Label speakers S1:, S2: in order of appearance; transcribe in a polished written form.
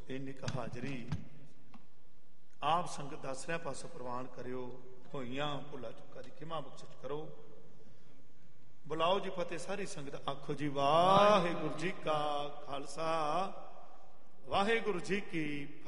S1: ਇੰਨੀ ਕੁ ਹਾਜ਼ਰੀ ਆਪ ਸੰਗਤ ਦਸ ਰਿਹਾ ਪਾਸੋਂ ਪ੍ਰਵਾਨ ਕਰਿਓ। ਹੋਈਆਂ ਭੁੱਲਾ ਚੁੱਕਾ ਦੀ ਖਿਮਾ ਬਖਸ਼ਿਸ਼ ਕਰੋ। ਬੁਲਾਓ ਜੀ ਫਤਿਹ ਸਾਰੀ ਸੰਗਤ। ਆਖੋ ਜੀ ਵਾਹਿਗੁਰੂ ਜੀ ਕਾ ਖਾਲਸਾ ਵਾਹਿਗੁਰੂ ਜੀ ਕੀ